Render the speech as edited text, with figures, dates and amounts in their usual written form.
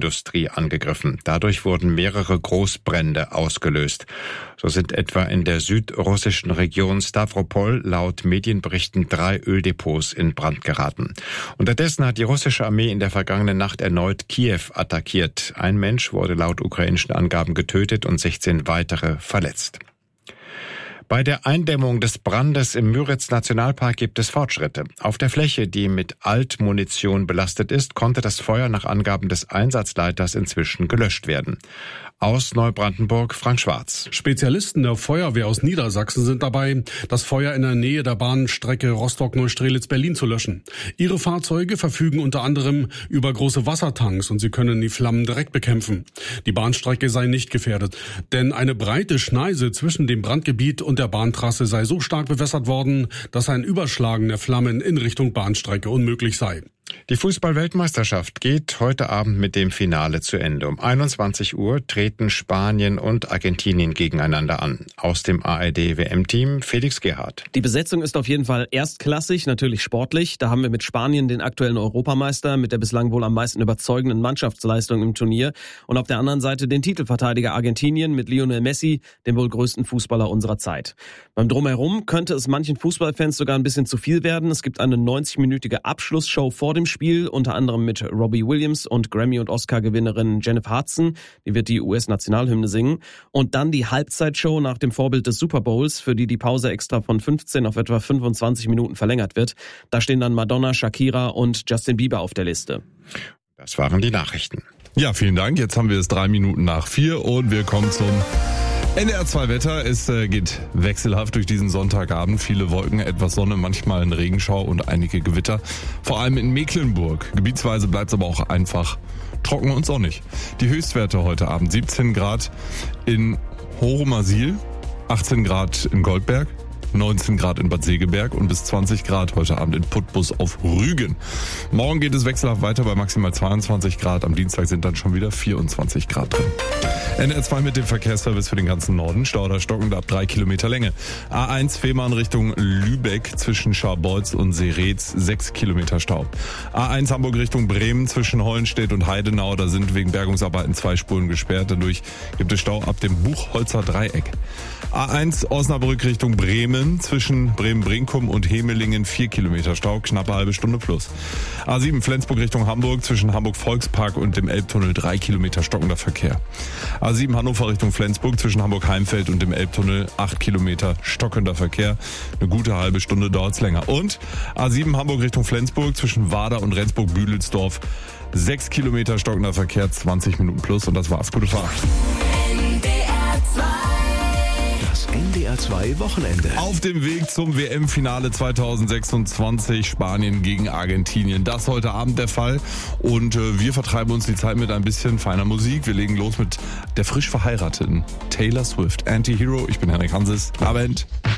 Ölindustrie angegriffen. Dadurch wurden mehrere Großbrände ausgelöst. So sind etwa in der südrussischen Region Stavropol laut Medienberichten 3 Öldepots in Brand geraten. Unterdessen hat die russische Armee in der vergangenen Nacht erneut Kiew attackiert. Ein Mensch wurde laut ukrainischen Angaben getötet und 16 weitere verletzt. Bei der Eindämmung des Brandes im Müritz-Nationalpark gibt es Fortschritte. Auf der Fläche, die mit Altmunition belastet ist, konnte das Feuer nach Angaben des Einsatzleiters inzwischen gelöscht werden. Aus Neubrandenburg, Frank Schwarz. Spezialisten der Feuerwehr aus Niedersachsen sind dabei, das Feuer in der Nähe der Bahnstrecke Rostock-Neustrelitz-Berlin zu löschen. Ihre Fahrzeuge verfügen unter anderem über große Wassertanks und sie können die Flammen direkt bekämpfen. Die Bahnstrecke sei nicht gefährdet, denn eine breite Schneise zwischen dem Brandgebiet und der Bahntrasse sei so stark bewässert worden, dass ein Überschlagen der Flammen in Richtung Bahnstrecke unmöglich sei. Die Fußball-Weltmeisterschaft geht heute Abend mit dem Finale zu Ende. Um 21 Uhr treten Spanien und Argentinien gegeneinander an. Aus dem ARD-WM-Team Felix Gerhardt. Die Besetzung ist auf jeden Fall erstklassig, natürlich sportlich. Da haben wir mit Spanien den aktuellen Europameister mit der bislang wohl am meisten überzeugenden Mannschaftsleistung im Turnier. Und auf der anderen Seite den Titelverteidiger Argentinien mit Lionel Messi, dem wohl größten Fußballer unserer Zeit. Beim Drumherum könnte es manchen Fußballfans sogar ein bisschen zu viel werden. Es gibt eine 90-minütige Abschlussshow vor dem Spiel, unter anderem mit Robbie Williams und Grammy- und Oscar-Gewinnerin Jennifer Hudson, die wird die US-Nationalhymne singen. Und dann die Halbzeitshow nach dem Vorbild des Super Bowls, für die Pause extra von 15 auf etwa 25 Minuten verlängert wird. Da stehen dann Madonna, Shakira und Justin Bieber auf der Liste. Das waren die Nachrichten. Ja, vielen Dank. Jetzt haben wir es 3 Minuten nach 4 und wir kommen zum NDR 2 Wetter. Es geht wechselhaft durch diesen Sonntagabend. Viele Wolken, etwas Sonne, manchmal eine Regenschau und einige Gewitter. Vor allem in Mecklenburg. Gebietsweise bleibt es aber auch einfach trocken und sonnig. Die Höchstwerte heute Abend: 17 Grad in Horumasil, 18 Grad in Goldberg, 19 Grad in Bad Segeberg und bis 20 Grad heute Abend in Putbus auf Rügen. Morgen geht es wechselhaft weiter bei maximal 22 Grad. Am Dienstag sind dann schon wieder 24 Grad drin. NDR 2 mit dem Verkehrsservice für den ganzen Norden. Stau oder stockend ab 3 Kilometer Länge. A1 Fehmarn Richtung Lübeck zwischen Scharbeutz und Seretz 6 Kilometer Stau. A1 Hamburg Richtung Bremen zwischen Hollenstedt und Heidenau. Da sind wegen Bergungsarbeiten 2 Spuren gesperrt. Dadurch gibt es Stau ab dem Buchholzer Dreieck. A1 Osnabrück Richtung Bremen zwischen Bremen-Brinkum und Hemelingen 4 Kilometer Stau, knappe halbe Stunde plus. A7 Flensburg Richtung Hamburg zwischen Hamburg-Volkspark und dem Elbtunnel 3 Kilometer stockender Verkehr. A7 Hannover Richtung Flensburg zwischen Hamburg-Heimfeld und dem Elbtunnel 8 Kilometer stockender Verkehr. Eine gute halbe Stunde dauert's länger. Und A7 Hamburg Richtung Flensburg zwischen Wader und Rendsburg-Büdelsdorf 6 Kilometer stockender Verkehr, 20 Minuten plus und das war's. Gute Fahrt. NDR 2 Wochenende. Auf dem Weg zum WM-Finale 2026, Spanien gegen Argentinien. Das heute Abend der Fall. Und wir vertreiben uns die Zeit mit ein bisschen feiner Musik. Wir legen los mit der frisch verheirateten Taylor Swift. Anti-Hero, ich bin Henrik Hanses. Abend.